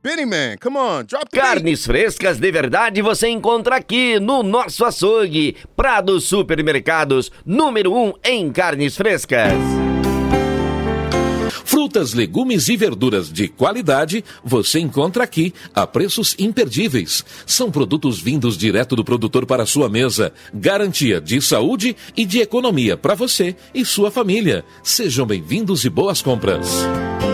Benny Man, come on, drop the beat. Carnes frescas de verdade você encontra aqui no nosso açougue. Prado Supermercados, número 1 em carnes frescas. Frutas, legumes e verduras de qualidade você encontra aqui a preços imperdíveis. São produtos vindos direto do produtor para a sua mesa. Garantia de saúde e de economia para você e sua família. Sejam bem-vindos e boas compras.